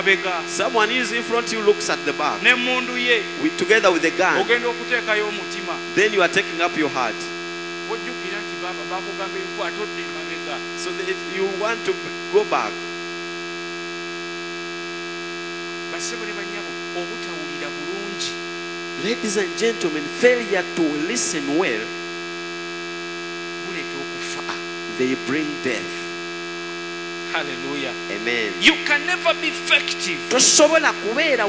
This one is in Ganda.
Someone is in front, you looks at the back. N'emmundu ye Together with the gun, ogenda okuteekayo omutima. then you are taking up your heart. Ojjukira nti baba bakugamba ebifu atodde emabega. So that you want to go back. Bassebo ne bannyabo obutawulira bulungi. Ladies and gentlemen, failure to listen well, buleeta okufa. they bring death. Hallelujah. Amen. You can never be effective Tosobola kubeera